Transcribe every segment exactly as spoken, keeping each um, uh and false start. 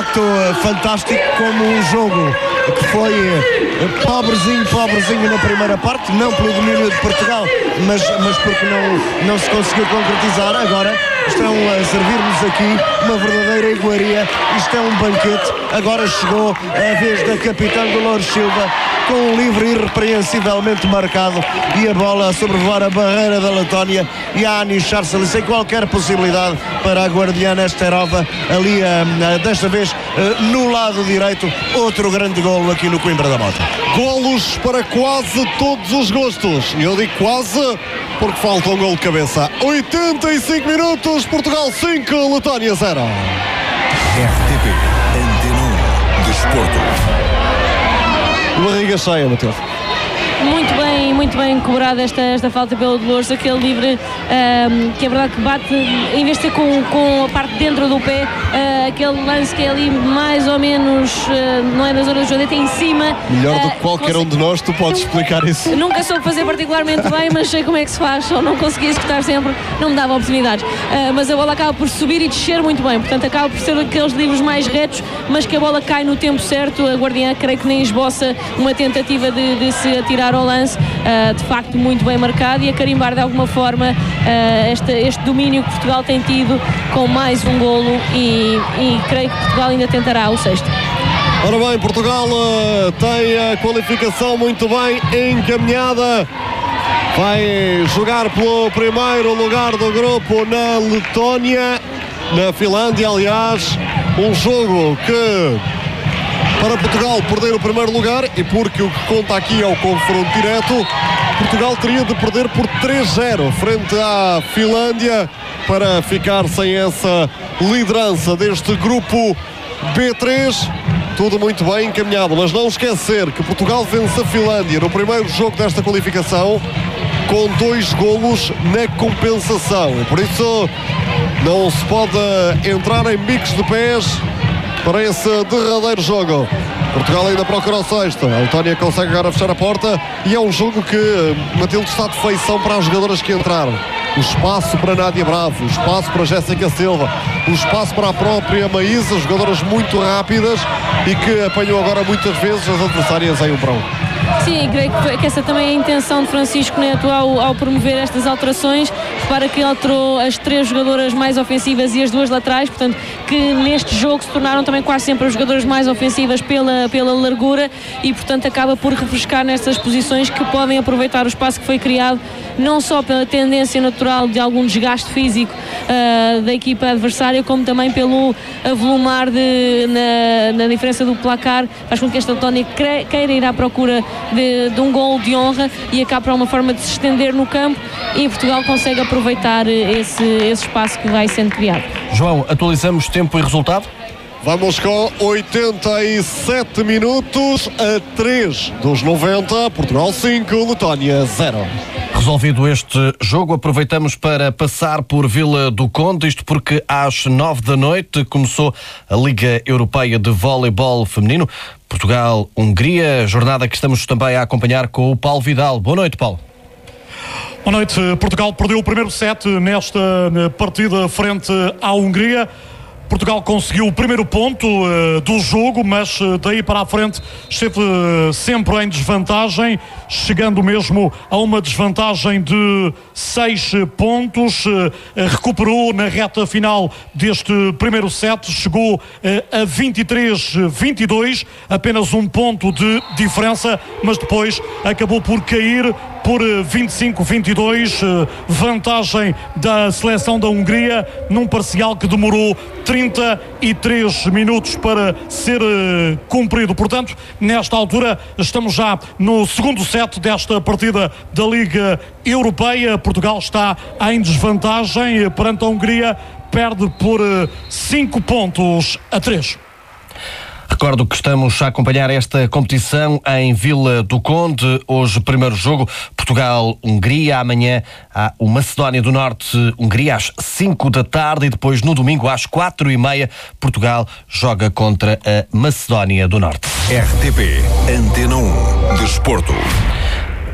facto fantástico, como um jogo que foi pobrezinho, pobrezinho na primeira parte, não pelo domínio de Portugal, mas, mas porque não, não se conseguiu concretizar. Agora estão a servir-nos aqui uma verdadeira iguaria. Isto é um banquete. Agora chegou a vez da capitã Dolores Silva, com um livre irrepreensivelmente marcado, e a bola a sobrevoar a barreira da Letónia e a anichar-se sem qualquer possibilidade para a guardiã Nesterova, ali uh, desta vez uh, no lado direito. Outro grande golo aqui no Coimbra da Mota. Golos para quase todos os gostos, e eu digo quase porque falta um golo de cabeça. Oitenta e cinco minutos, Portugal cinco, Letónia zero. R T P Antena um Desporto. Barriga cheia, Mateus. Muito bem, muito bem cobrada esta, esta falta pelo Dolores, aquele livre um, que é verdade que bate, em vez de ser com, com a parte de dentro do pé, uh, aquele lance que é ali mais ou menos, uh, não é na zona do joelho, é em cima. Melhor do uh, que qualquer um de nós, tu podes explicar isso. Nunca soube fazer particularmente bem, mas sei como é que se faz, só não conseguia executar sempre, não me dava oportunidades. Uh, mas a bola acaba por subir e descer muito bem, portanto acaba por ser aqueles livros mais retos, mas que a bola cai no tempo certo. A guardiã creio que nem esboça uma tentativa de, de se atirar ao lance, uh, de facto muito bem marcado, e a carimbar de alguma forma uh, este, este domínio que Portugal tem tido com mais um golo, e, e creio que Portugal ainda tentará o sexto. Ora bem, Portugal uh, tem a qualificação muito bem encaminhada, vai jogar pelo primeiro lugar do grupo na Letónia, na Finlândia, aliás, um jogo que para Portugal perder o primeiro lugar, e porque o que conta aqui é o confronto direto, Portugal teria de perder por três zero frente à Finlândia para ficar sem essa liderança deste grupo B três. Tudo muito bem encaminhado, mas não esquecer que Portugal vence a Finlândia no primeiro jogo desta qualificação com dois golos na compensação, e por isso não se pode entrar em bicos de pés para esse derradeiro jogo. Portugal ainda procura o sexto. A Letónia consegue agora fechar a porta, e é um jogo que, Matilde, está de feição para as jogadoras que entraram. O espaço para Nádia Bravo, o espaço para Jéssica Silva, o espaço para a própria Maísa, jogadoras muito rápidas e que apanham agora muitas vezes as adversárias em um para um. Sim, creio que essa também é a intenção de Francisco Neto ao, ao promover estas alterações. Repara que alterou as três jogadoras mais ofensivas e as duas laterais, portanto, que neste jogo se tornaram também quase sempre as jogadoras mais ofensivas pela, pela largura, e portanto acaba por refrescar nestas posições, que podem aproveitar o espaço que foi criado, não só pela tendência natural de algum desgaste físico uh, da equipa adversária, como também pelo avolumar de, na, na diferença do placar, faz com que esta Letónia queira ir à procura de, de um gol de honra, e acaba por uma forma de se estender no campo, e Portugal consegue aproveitar esse, esse espaço que vai sendo criado. João, atualizamos tempo e resultado? Vamos com oitenta e sete minutos a três dos noventa, Portugal cinco, Letónia zero. Resolvido este jogo, aproveitamos para passar por Vila do Conde, isto porque às nove da noite começou a Liga Europeia de Voleibol Feminino, Portugal-Hungria, jornada que estamos também a acompanhar com o Paulo Vidal. Boa noite, Paulo. Boa noite. Portugal perdeu o primeiro set nesta partida frente à Hungria. Portugal conseguiu o primeiro ponto uh, do jogo, mas uh, daí para a frente esteve uh, sempre em desvantagem, chegando mesmo a uma desvantagem de seis pontos. Uh, recuperou na reta final deste primeiro set, chegou uh, a vinte e três a vinte e dois, apenas um ponto de diferença, mas depois acabou por cair por vinte e cinco a vinte e dois, vantagem da seleção da Hungria, num parcial que demorou trinta e três minutos para ser uh, cumprido. Portanto, nesta altura estamos já no segundo set desta partida da Liga Europeia. Portugal está em desvantagem perante a Hungria, perde por cinco uh, pontos a três. Recordo que estamos a acompanhar esta competição em Vila do Conde. Hoje, primeiro jogo, Portugal-Hungria. Amanhã há o Macedónia do Norte-Hungria às cinco da tarde, e depois no domingo às quatro e meia Portugal joga contra a Macedónia do Norte. R T P Antena um Desporto.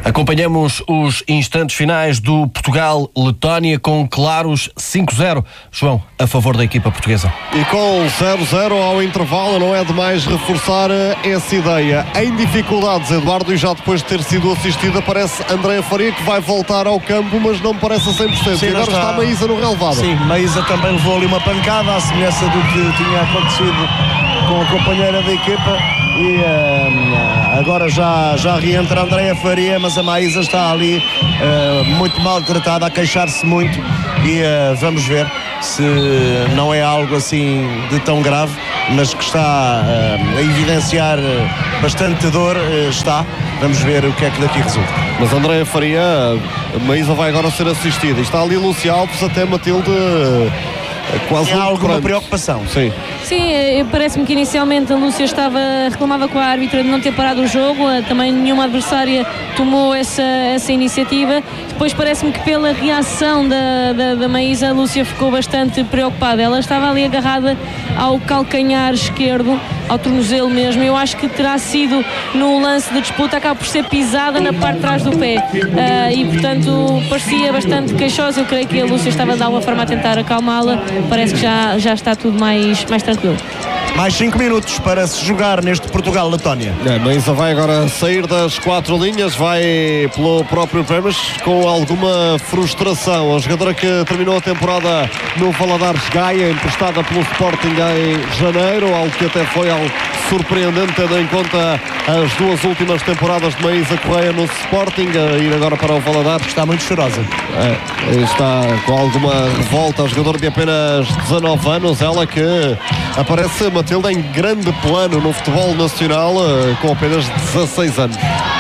Acompanhamos os instantes finais do Portugal-Letónia com claros cinco zero. João, a favor da equipa portuguesa. E com zero zero ao intervalo, não é demais reforçar essa ideia. Em dificuldades, Eduardo, e já depois de ter sido assistida, parece Andréa Faria que vai voltar ao campo, mas não me parece a cem por cento. Sim, e agora está a Maísa no relevado. Sim, Maísa também levou ali uma pancada, à semelhança do que tinha acontecido com a companheira da equipa. E uh, agora já, já reentra a Andréa Faria, mas a Maísa está ali uh, muito maltratada, a queixar-se muito. E uh, vamos ver se não é algo assim de tão grave, mas que está uh, a evidenciar bastante dor, uh, está. Vamos ver o que é que daqui resulta. Mas Andréa Faria, a Maísa vai agora ser assistida. E está ali Lúcia Alves, até Matilde quase Há um alguma pranto. preocupação. Sim. Sim, parece-me que inicialmente a Lúcia estava, reclamava com a árbitra de não ter parado o jogo, também nenhuma adversária tomou essa, essa iniciativa. Depois parece-me que pela reação da, da, da Maísa, a Lúcia ficou bastante preocupada. Ela estava ali agarrada ao calcanhar esquerdo, ao tornozelo mesmo. Eu acho que terá sido no lance de disputa, acaba por ser pisada na parte de trás do pé. Uh, e portanto parecia bastante queixosa. Eu creio que a Lúcia estava de alguma forma a tentar acalmá-la. Parece que já, já está tudo mais, mais tranquilo. Mais cinco minutos para se jogar neste Portugal-Letónia. É, Maísa vai agora sair das quatro linhas, vai pelo próprio pé, mas com alguma frustração. A jogadora que terminou a temporada no Valadares Gaia, emprestada pelo Sporting em janeiro, algo que até foi algo surpreendente, tendo em conta as duas últimas temporadas de Maísa Correia no Sporting, a ir agora para o Valadares. Está muito chorosa. É, está com alguma revolta. A jogadora de apenas dezanove anos, ela que aparece, Matilde, em grande plano no futebol nacional, com apenas dezasseis anos.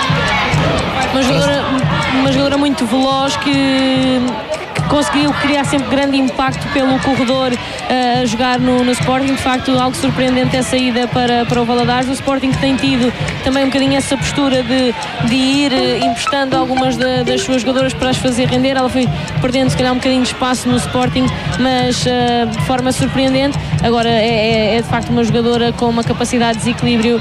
Uma jogadora, uma jogadora muito veloz que, que conseguiu criar sempre grande impacto pelo corredor uh, a jogar no, no Sporting. De facto, algo surpreendente é a saída para, para o Valadares. O Sporting que tem tido também um bocadinho essa postura de, de ir uh, emprestando algumas de, das suas jogadoras para as fazer render. Ela foi perdendo se calhar um bocadinho de espaço no Sporting, mas uh, de forma surpreendente. Agora é, é, é de facto uma jogadora com uma capacidade de desequilíbrio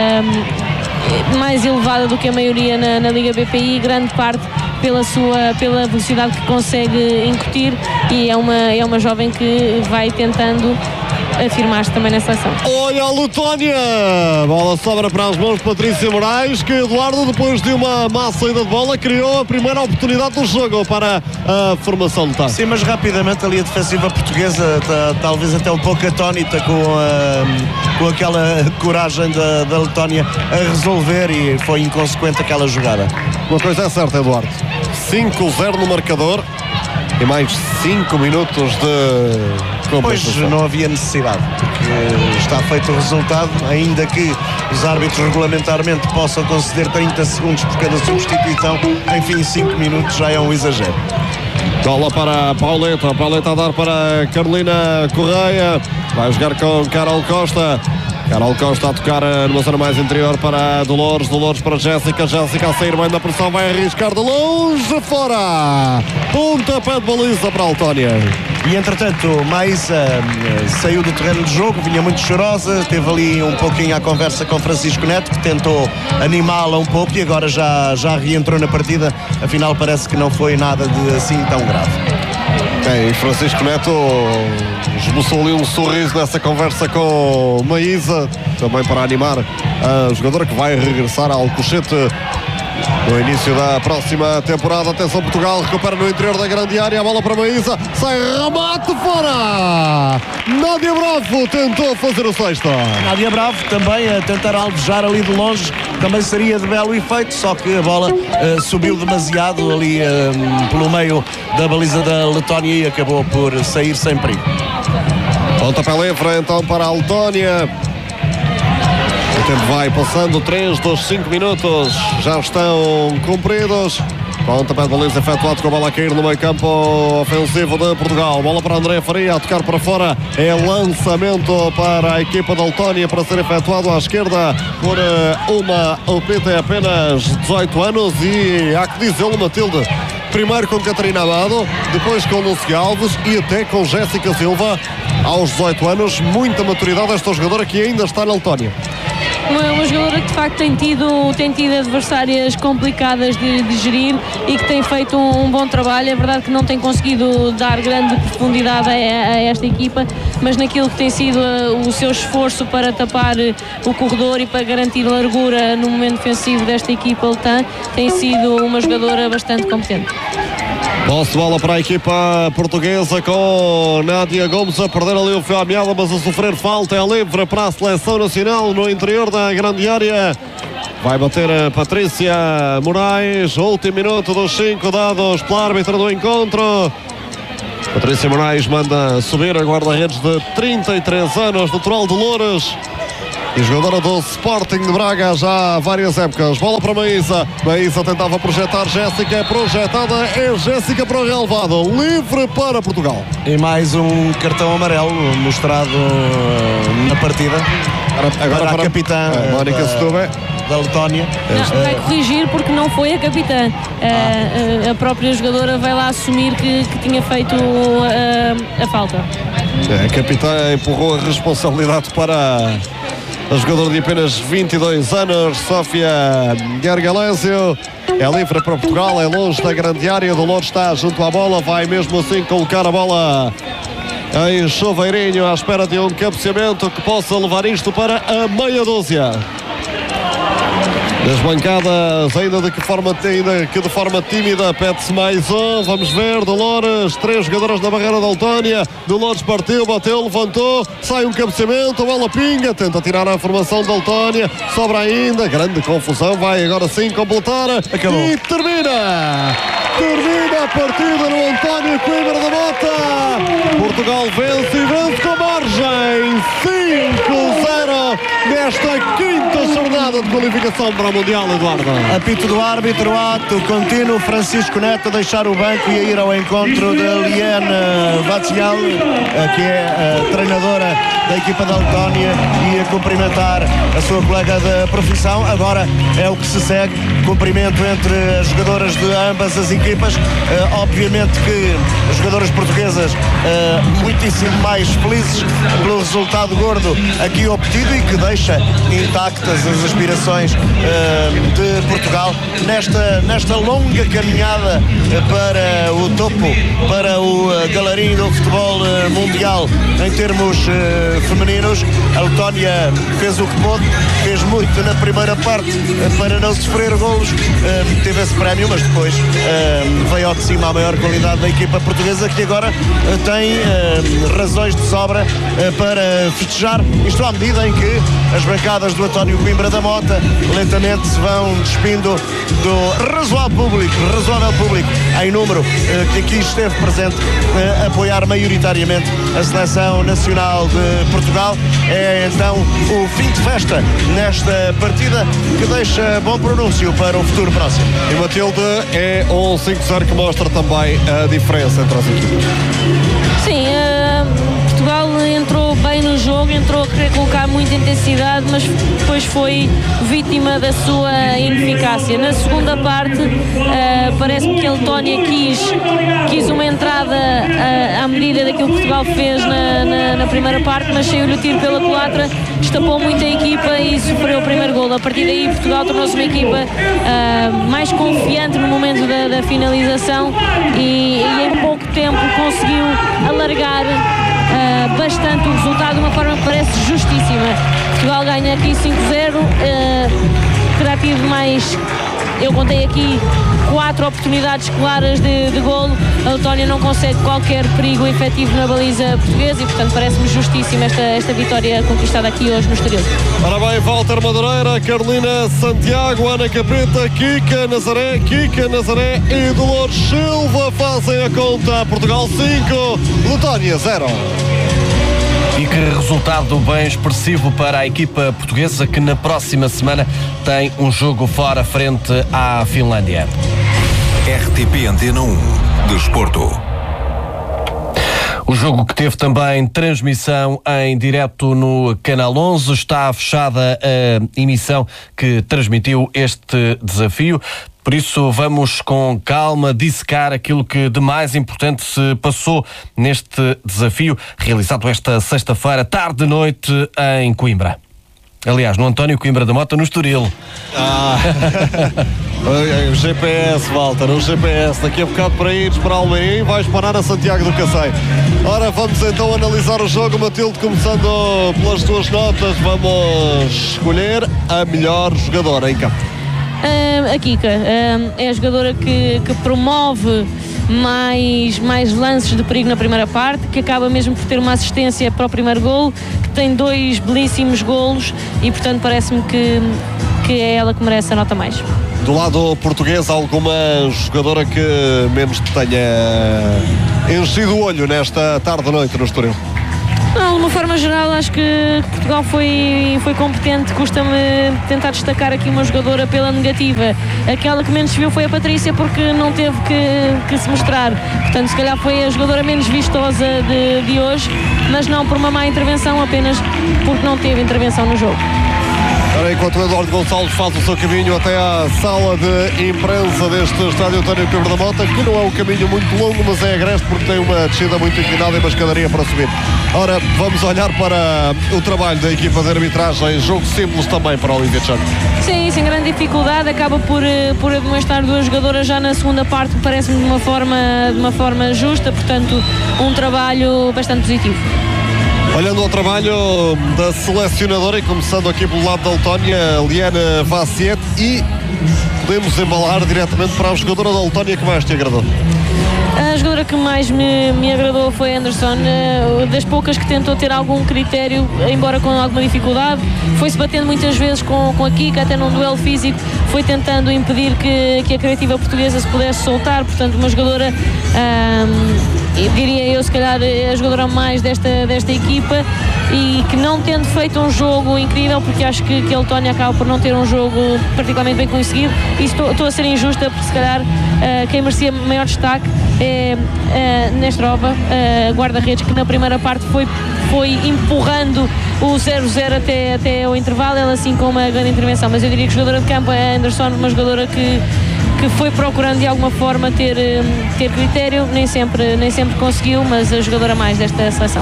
um, mais elevada do que a maioria na, na Liga B P I, grande parte pela sua pela velocidade que consegue incutir, e é uma, é uma jovem que vai tentando afirmar-se também na seleção. Olha a Letónia! Bola sobra para as mãos de Patrícia Moraes, que Eduardo, depois de uma má saída de bola, criou a primeira oportunidade do jogo para a formação de Tá. Sim, mas rapidamente ali a defensiva portuguesa, tá, talvez até um pouco atónita com, a, com aquela coragem da, da Letónia a resolver, e foi inconsequente aquela jogada. Uma coisa é certa, Eduardo, cinco zero no marcador e mais cinco minutos de Pois compensação. não havia necessidade, porque está feito o resultado, ainda que os árbitros regulamentarmente possam conceder trinta segundos por cada substituição, enfim, cinco minutos já é um exagero. Bola para a Pauleta, a Pauleta a dar para Carolina Correia, vai jogar com Carol Costa. Carol Costa a tocar numa zona mais interior para Dolores, Dolores para Jéssica, Jéssica a sair bem da pressão, vai arriscar de longe, fora! Pontapé de baliza para a Letónia. E entretanto, mais uh, saiu do terreno de jogo, vinha muito chorosa, teve ali um pouquinho a conversa com Francisco Neto, que tentou animá-la um pouco, e agora já, já reentrou na partida, afinal parece que não foi nada de assim tão grave. É, e Francisco Neto esboçou ali um sorriso nessa conversa com Maísa, também para animar a jogadora que vai regressar ao Alcochete no início da próxima temporada. Atenção, Portugal recupera no interior da grande área, a bola para Maísa, sai remate fora! Nádia Bravo tentou fazer o sexto. Nádia Bravo também a tentar alvejar ali de longe, também seria de belo efeito, só que a bola uh, subiu demasiado ali uh, pelo meio da baliza da Letónia e acabou por sair sem perigo. Pontapé livre então para a Letónia. O tempo vai passando, três dos cinco minutos já estão cumpridos. Pontapé de baliza efetuado com a bola a cair no meio campo ofensivo de Portugal. Bola para Andréa Faria a tocar para fora. É lançamento para a equipa da Letónia para ser efetuado à esquerda por uma O P T apenas dezoito anos, e há que dizê-lo, Matilde, primeiro com Catarina Amado, depois com Lúcia Alves e até com Jéssica Silva aos dezoito anos. Muita maturidade esta jogadora que ainda está na Letónia. uma, uma jogadora que de facto tem tido, tem tido adversárias complicadas de, de gerir e que tem feito um, um bom trabalho. É verdade que não tem conseguido dar grande profundidade a, a esta equipa, mas naquilo que tem sido uh, o seu esforço para tapar uh, o corredor e para garantir largura no momento defensivo desta equipa letã, tem sido uma jogadora bastante competente. Posse de bola para a equipa portuguesa com Nádia Gomes a perder ali o fio à meada, mas a sofrer falta. É livre para a seleção nacional no interior da grande área. Vai bater a Patrícia Moraes. Último minuto dos cinco dados pela árbitra do encontro. Patrícia Moraes manda subir a guarda-redes de trinta e três anos, natural de Loures e jogadora do Sporting de Braga já há várias épocas. Bola para Maísa. Maísa tentava projetar Jéssica. Projetada é Jéssica para o relevado. Livre para Portugal. E mais um cartão amarelo mostrado na partida. Agora, agora para, para a capitã a Mónica da, Setúbal da Letónia. Não, vai corrigir porque não foi a capitã. Ah. A, a própria jogadora vai lá assumir que, que tinha feito a, a falta. A capitã empurrou a responsabilidade para a jogadora de apenas vinte e dois anos, Sofia Gargalésio. É livre para Portugal, é longe da grande área. Do Loures está junto à bola, vai mesmo assim colocar a bola em Chuveirinho à espera de um cabeceamento que possa levar isto para a meia dúzia. Das bancadas, ainda de que forma, ainda que de forma tímida, pede-se mais um. Vamos ver, Dolores, três jogadoras na barreira da Letónia. Dolores partiu, bateu, levantou, sai um cabeceamento, a bola pinga, tenta tirar a formação da Letónia, sobra ainda, grande confusão, vai agora sim completar. Acabou. E termina! Termina a partida no António Coimbra da Mota. Portugal vence e vence com margem cinco zero nesta quinta jornada de qualificação para o Mundial, Eduardo. Apito do árbitro, ato contínuo. Francisco Neto a deixar o banco e a ir ao encontro de Liane Vatsial, que é a treinadora da equipa da Letónia, e a cumprimentar a sua colega de profissão. Agora é o que se segue, cumprimento entre as jogadoras de ambas as equipas. Uh, obviamente que as jogadoras portuguesas uh, muitíssimo mais felizes pelo resultado gordo aqui obtido e que deixa intactas as aspirações uh, de Portugal nesta, nesta longa caminhada uh, para o topo, para o uh, galarim do futebol uh, mundial em termos uh, femininos. A Letónia fez o que pôde, fez muito na primeira parte uh, para não sofrer golos, uh, teve esse prémio, mas depois uh, veio ao de cima a maior qualidade da equipa portuguesa, que agora uh, tem uh, razões de sobra uh, para festejar, isto à medida em que as bancadas do António Coimbra da Mota lentamente se vão despindo do razoável público, razoável público em número uh, que aqui esteve presente a uh, apoiar maioritariamente a seleção nacional de Portugal. É então o fim de festa nesta partida que deixa bom pronúncio para o futuro próximo. E Matilde, é um cinco zero que mostra também a diferença entre as equipas. Sim, uh, Portugal entrou bem no jogo, entrou a querer colocar muita intensidade, mas depois foi vítima da sua ineficácia. Na segunda parte, uh, parece-me que a Letónia quis, quis uma entrada uh, à medida daquilo que Portugal fez na, na, na primeira parte, mas saiu-lhe o tiro pela culatra, estapou muito a equipa e sofreu o primeiro golo. A partir daí, Portugal tornou-se uma equipa uh, mais confiante no momento da, da finalização e, e em pouco tempo conseguiu alargar Uh, bastante o resultado de uma forma que parece justíssima. Portugal ganha aqui cinco zero, uh, terá tido mais, eu contei aqui quatro oportunidades claras de, de golo. A Letónia não consegue qualquer perigo efetivo na baliza portuguesa e portanto parece-me justíssima esta, esta vitória conquistada aqui hoje no Estoril. Ora bem, Walter Madureira, Carolina Santiago, Ana Capeta, Kika Nazaré, Kika Nazaré e Dolores Silva fazem a conta. Portugal cinco, Letónia zero. E que resultado bem expressivo para a equipa portuguesa, que na próxima semana tem um jogo fora frente à Finlândia. R T P Antena um, Desporto. O jogo que teve também transmissão em direto no Canal onze, está fechada a emissão que transmitiu este desafio. Por isso vamos com calma dissecar aquilo que de mais importante se passou neste desafio, realizado esta sexta-feira, tarde e noite, em Coimbra. Aliás, no António Coimbra da Mota, no Estoril. Ah, o G P S, Walter, o G P S. Daqui a bocado para ires para Almeirim, vais parar a Santiago do Cacém. Ora, vamos então analisar o jogo, Matilde, começando pelas tuas notas. Vamos escolher a melhor jogadora em campo. Uh, a Kika uh, é a jogadora que, que promove mais, mais lances de perigo na primeira parte, que acaba mesmo por ter uma assistência para o primeiro golo, que tem dois belíssimos golos e portanto parece-me que, que é ela que merece a nota mais. Do lado português, alguma jogadora que menos te tenha enchido o olho nesta tarde-noite no Estoril? Não, de uma forma geral, acho que Portugal foi, foi competente. Custa-me tentar destacar aqui uma jogadora pela negativa. Aquela que menos se viu foi a Patrícia, porque não teve que, que se mostrar. Portanto, se calhar foi a jogadora menos vistosa de, de hoje, mas não por uma má intervenção, apenas porque não teve intervenção no jogo. Ora, enquanto o Eduardo Gonçalves faz o seu caminho até à sala de imprensa deste estádio António Coimbra da Mota, que não é um caminho muito longo, mas é agreste porque tem uma descida muito inclinada e uma escadaria para subir. Ora, vamos olhar para o trabalho da equipa de arbitragem. Jogo simples também para a Olivia Chan. Sim, sem grande dificuldade, acaba por, por demonstrar duas jogadoras já na segunda parte, parece-me de uma forma, de uma forma justa, portanto, um trabalho bastante positivo. Olhando ao trabalho da selecionadora e começando aqui pelo lado da Letónia, Liana Vassiet, e podemos embalar diretamente para a jogadora da Letónia que mais te agradou. A jogadora que mais me, me agradou foi a Anderson, das poucas que tentou ter algum critério, embora com alguma dificuldade. Foi-se batendo muitas vezes com, com a Kika, até num duelo físico, foi tentando impedir que, que a criativa portuguesa se pudesse soltar. Portanto, uma jogadora, hum, diria eu, se calhar a jogadora mais desta, desta equipa, e que não tendo feito um jogo incrível, porque acho que, que a Letónia acaba por não ter um jogo particularmente bem conseguido, e estou, estou a ser injusta, porque se calhar uh, quem merecia maior destaque é uh, Nestrova, uh, guarda-redes, que na primeira parte foi, foi empurrando o zero zero até, até o intervalo, ela assim com uma grande intervenção. Mas eu diria que a jogadora de campo é a Anderson, uma jogadora que, que foi procurando de alguma forma ter, ter critério, nem sempre, nem sempre conseguiu, mas a jogadora mais desta seleção.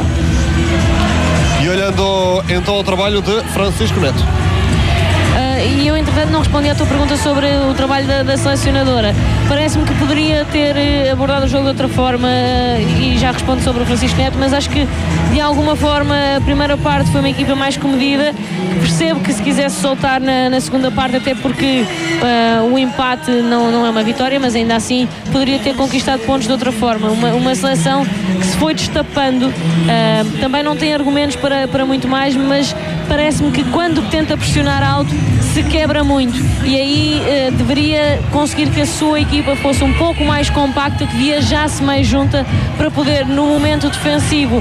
E olhando então ao trabalho de Francisco Neto. Uh, e eu, entretanto, não respondi à tua pergunta sobre o trabalho da, da selecionadora. Parece-me que poderia ter abordado o jogo de outra forma, uh, e já respondo sobre o Francisco Neto, mas acho que de alguma forma a primeira parte foi uma equipa mais comedida. Percebo que se quisesse soltar na, na segunda parte, até porque uh, o empate não, não é uma vitória, mas ainda assim poderia ter conquistado pontos de outra forma. Uma, uma seleção que se foi destapando, uh, também não tem argumentos para, para muito mais, mas parece-me que quando tenta pressionar alto se quebra muito, e aí uh, deveria conseguir que a sua equipa fosse um pouco mais compacta, que viajasse mais junta para poder, no momento defensivo,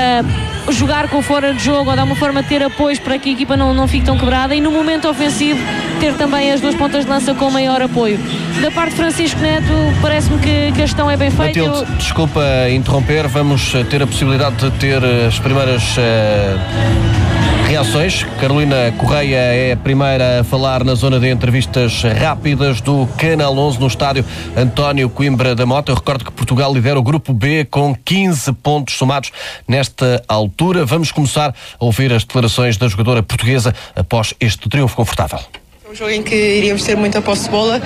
uh, jogar com fora de jogo, ou de alguma forma ter apoios para que a equipa não, não fique tão quebrada, e no momento ofensivo ter também as duas pontas de lança com maior apoio. Da parte de Francisco Neto, parece-me que, que a gestão é bem feita. Matilde, eu... desculpa interromper, vamos ter a possibilidade de ter as primeiras uh, reações. Carolina Correia é a primeira a falar na zona de entrevistas rápidas do Canal onze no estádio António Coimbra da Mota. Eu recordo que Portugal lidera o grupo B com quinze pontos somados nesta altura. Vamos começar a ouvir as declarações da jogadora portuguesa após este triunfo confortável. Um jogo em que iríamos ter muita posse de bola.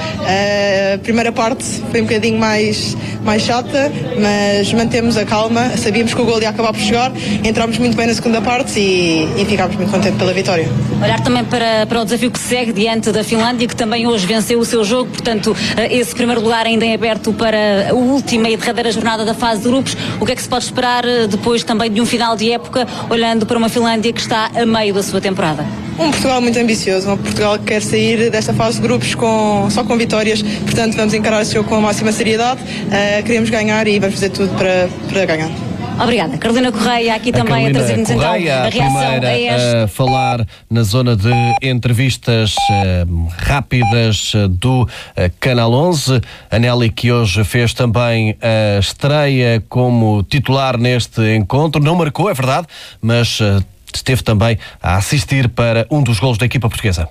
A primeira parte foi um bocadinho mais, mais chata, mas mantemos a calma. Sabíamos que o gol ia acabar por chegar, entramos muito bem na segunda parte e, e ficámos muito contentes pela vitória. Olhar também para, para o desafio que segue diante da Finlândia, que também hoje venceu o seu jogo, portanto esse primeiro lugar ainda é aberto para a última e derradeira jornada da fase de grupos. O que é que se pode esperar depois também de um final de época, olhando para uma Finlândia que está a meio da sua temporada? Um Portugal muito ambicioso, um Portugal que quer sair desta fase de grupos com, só com vitórias, portanto vamos encarar esse jogo com a máxima seriedade, uh, queremos ganhar e vamos fazer tudo para, para ganhar. Obrigada. Carolina Correia aqui a também Carolina a trazer-nos então a reação a este... a falar na zona de entrevistas uh, rápidas uh, do uh, Canal onze. A Nelly, que hoje fez também a estreia como titular neste encontro, não marcou, é verdade, mas uh, esteve também a assistir para um dos golos da equipa portuguesa.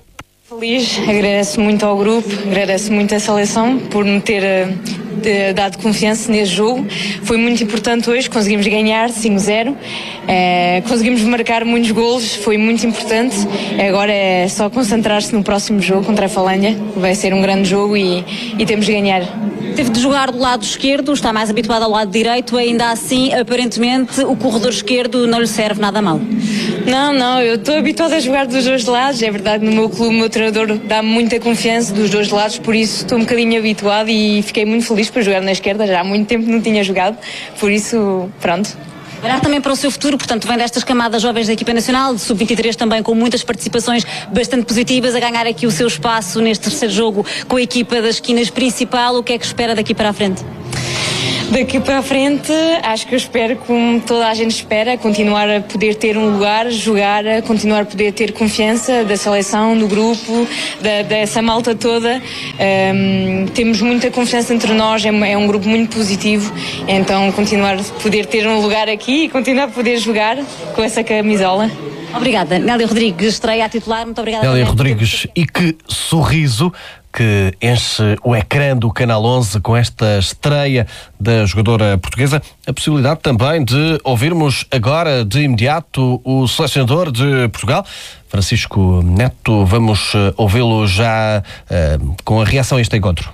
Feliz, agradeço muito ao grupo, agradeço muito à seleção por me ter uh, dado confiança neste jogo. Foi muito importante hoje, conseguimos ganhar cinco zero, uh, conseguimos marcar muitos golos, foi muito importante. Agora é só concentrar-se no próximo jogo contra a Finlândia, vai ser um grande jogo e, e temos de ganhar. Teve de jogar do lado esquerdo, está mais habituado ao lado direito, ainda assim, aparentemente, o corredor esquerdo não lhe serve nada mal. Não, não, eu estou habituada a jogar dos dois lados, é verdade, no meu clube o meu treinador dá-me muita confiança dos dois lados, por isso estou um bocadinho habituado e fiquei muito feliz por jogar na esquerda, já há muito tempo não tinha jogado, por isso, pronto. Olhar também para o seu futuro, portanto, vem destas camadas jovens da equipa nacional, de sub vinte e três também com muitas participações bastante positivas, a ganhar aqui o seu espaço neste terceiro jogo com a equipa das esquinas principal. O que é que espera daqui para a frente? Daqui para a frente, acho que eu espero, como toda a gente espera, continuar a poder ter um lugar, jogar, continuar a poder ter confiança da seleção, do grupo, da, dessa malta toda. Um, temos muita confiança entre nós, é, é um grupo muito positivo, então continuar a poder ter um lugar aqui e continuar a poder jogar com essa camisola. Obrigada. Nélia Rodrigues, estreia a titular, muito obrigada. Nélia Rodrigues, e que sorriso que enche o ecrã do Canal onze com esta estreia da jogadora portuguesa. A possibilidade também de ouvirmos agora, de imediato, o selecionador de Portugal, Francisco Neto. Vamos uh, ouvi-lo já uh, com a reação a este encontro.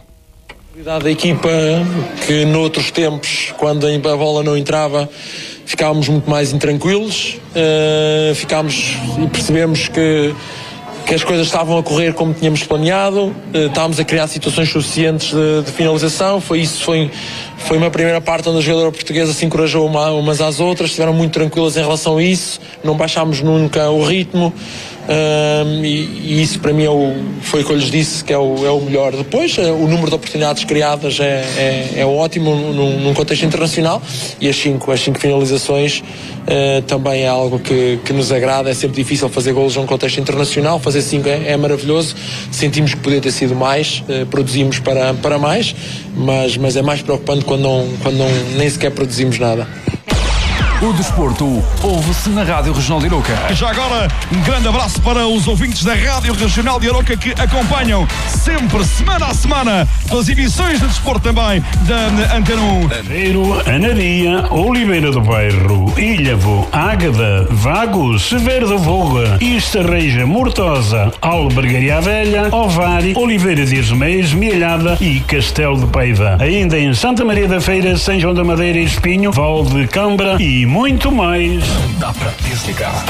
A da equipa, que noutros tempos, quando a bola não entrava, ficávamos muito mais intranquilos, uh, ficámos e percebemos que que as coisas estavam a correr como tínhamos planeado, estávamos a criar situações suficientes de, de finalização. Foi isso, foi, foi uma primeira parte onde a jogadora portuguesa se encorajou uma, umas às outras, estiveram muito tranquilas em relação a isso, não baixámos nunca o ritmo. Um, e, e isso para mim é o, foi o que eu lhes disse que é o, é o melhor. Depois é, o número de oportunidades criadas é, é, é ótimo num, num contexto internacional, e as cinco, as cinco finalizações uh, também é algo que, que nos agrada. É sempre difícil fazer golos num contexto internacional, fazer cinco é, é maravilhoso. Sentimos que podia ter sido mais, uh, produzimos para, para mais, mas, mas é mais preocupante quando, não, quando não, nem sequer produzimos nada. O desporto ouve-se na Rádio Regional de Arouca. Já agora, um grande abraço para os ouvintes da Rádio Regional de Arouca que acompanham sempre, semana a semana, as emissões de desporto também da Antena um. Aveiro, Anadia, Oliveira do Bairro, Ilhavo, Águeda, Vagos, Severo da Voga, Estarreja, Mortosa, Albergaria Velha, Ovari, Oliveira de Ismês, Mielhada e Castelo de Paiva. Ainda em Santa Maria da Feira, São João da Madeira e Espinho, Val de Câmara e muito mais. Não dá para desligar.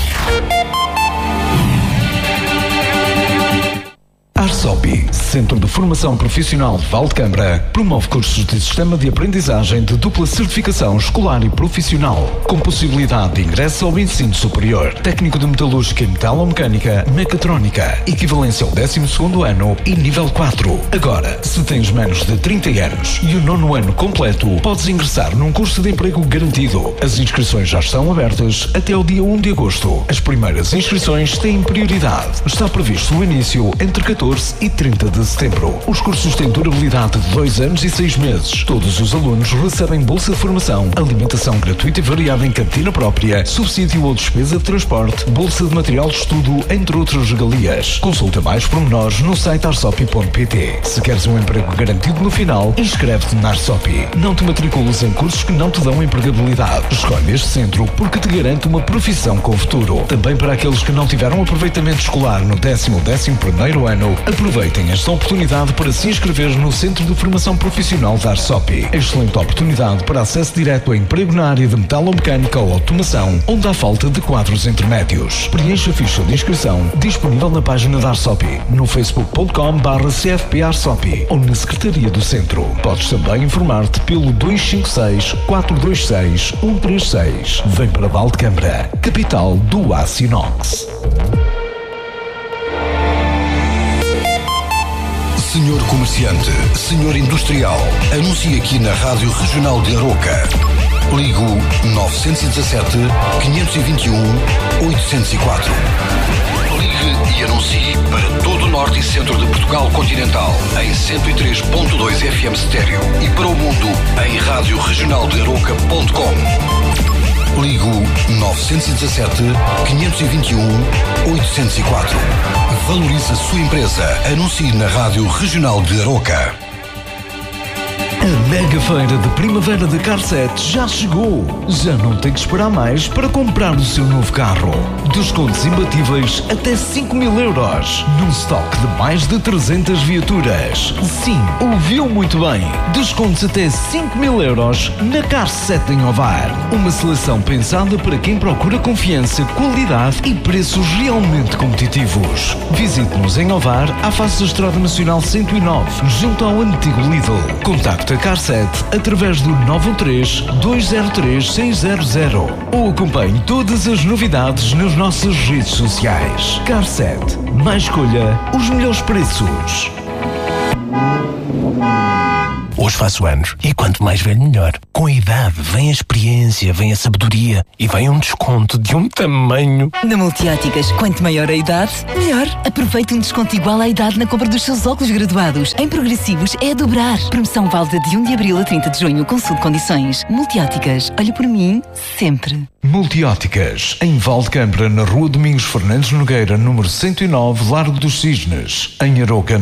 Arsopi, Centro de Formação Profissional de Valdecâmara, promove cursos de Sistema de Aprendizagem de dupla certificação escolar e profissional, com possibilidade de ingresso ao ensino superior, técnico de metalúrgica e metalomecânica, mecatrónica, equivalência ao décimo segundo ano e nível quatro. Agora, se tens menos de trinta anos e o nono ano completo, podes ingressar num curso de emprego garantido. As inscrições já estão abertas até o dia um de agosto. As primeiras inscrições têm prioridade. Está previsto o início entre catorze e trinta de setembro. Os cursos têm durabilidade de dois anos e seis meses. Todos os alunos recebem bolsa de formação, alimentação gratuita e variada em cantina própria, subsídio ou despesa de transporte, bolsa de material de estudo, entre outras regalias. Consulta mais pormenores no site arsopi ponto pt. Se queres um emprego garantido no final, inscreve-te na Arsopi. Não te matricules em cursos que não te dão empregabilidade. Escolhe este centro porque te garante uma profissão com futuro. Também para aqueles que não tiveram aproveitamento escolar no décimo ou décimo primeiro ano, aproveitem esta oportunidade para se inscrever no Centro de Formação Profissional da Arsopi. Excelente oportunidade para acesso direto a emprego na área de metalomecânica ou automação, onde há falta de quadros intermédios. Preencha a ficha de inscrição disponível na página da Arsopi, no facebook ponto com barra c f p arsopi ou na Secretaria do Centro. Podes também informar-te pelo dois cinco seis, quatro dois seis, um três seis. Vem para Valdecâmara, capital do aço inox. Senhor comerciante, senhor industrial, anuncie aqui na Rádio Regional de Arouca. Ligo nove um sete, quinhentos e vinte e um, oitocentos e quatro. Ligue e anuncie para todo o norte e centro de Portugal continental em cento e três ponto dois F M estéreo e para o mundo em rádio regional de arouca ponto com. Ligo nove um sete, quinhentos e vinte e um, oitocentos e quatro. Valorize a sua empresa. Anuncie na Rádio Regional de Aroca. A mega feira de primavera da Carset já chegou. Já não tem que esperar mais para comprar o seu novo carro. Descontos imbatíveis até cinco mil euros. Num estoque de mais de trezentas viaturas. Sim, ouviu muito bem. Descontos até cinco mil euros na Carset em Ovar. Uma seleção pensada para quem procura confiança, qualidade e preços realmente competitivos. Visite-nos em Ovar, à face da Estrada Nacional cento e nove, junto ao antigo Lidl. Contacte a Carset através do nove um três, dois zero três, seis zero zero ou acompanhe todas as novidades nas nossas redes sociais. Carset, mais escolha, os melhores preços. Hoje faço anos e quanto mais velho melhor. Com a idade vem a experiência, vem a sabedoria e vem um desconto de um tamanho. Na Multióticas, quanto maior a idade, melhor. Aproveite um desconto igual à idade na compra dos seus óculos graduados. Em progressivos é a dobrar. Promoção válida de um de abril a trinta de junho. Consulte condições. Multióticas, olha por mim, sempre. Multióticas, em Valdecambra, na Rua Domingos Fernandes Nogueira, número cento e nove, Largo dos Cisnes. Em Aroca,